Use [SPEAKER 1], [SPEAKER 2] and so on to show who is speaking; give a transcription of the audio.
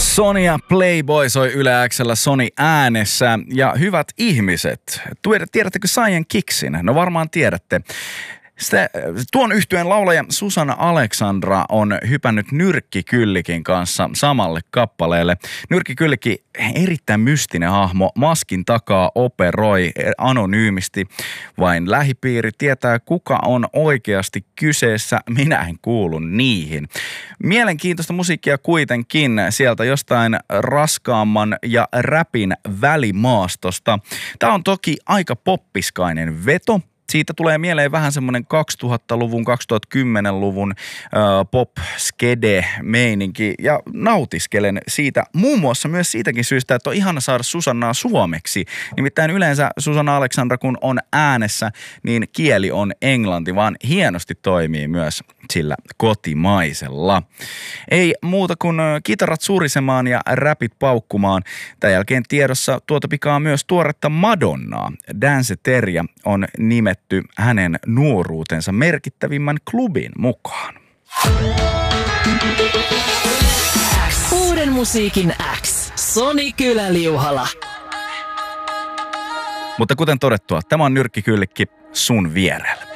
[SPEAKER 1] Sonia Playboy soi Yle X:llä Sony äänessä. Ja hyvät ihmiset, tiedättekö Cyan Kicksin? No varmaan tiedätte. Tuon yhtyeen laulaja Susanna Alexandra on hypännyt Nyrkkikyllikin kanssa samalle kappaleelle. Nyrkkikyllikki, erittäin mystinen hahmo, maskin takaa operoi anonyymisti. Vain lähipiiri tietää, kuka on oikeasti kyseessä. Minä en kuulu niihin. Mielenkiintoista musiikkia kuitenkin sieltä jostain raskaamman ja räpin välimaastosta. Tämä on toki aika poppiskainen veto. Siitä tulee mieleen vähän semmoinen 2000-luvun, 2010-luvun pop-skede-meininki ja nautiskelen siitä muun muassa myös siitäkin syystä, että on ihana saada Susannaa suomeksi. Nimittäin yleensä Susanna Alexandra, kun on äänessä, niin kieli on englanti, vaan hienosti toimii myös sillä kotimaisella. Ei muuta kuin kitarat surisemaan ja räpit paukkumaan. Tämän jälkeen tiedossa tuota pikaa myös tuoretta Madonnaa. Danceteria on nimetty hänen nuoruutensa merkittävimmän klubin mukaan.
[SPEAKER 2] Uuden musiikin X. Sony Kylä-Liuhala.
[SPEAKER 1] Mutta kuten todettua, tämä on Nyrkkikyllikki sun vierellä.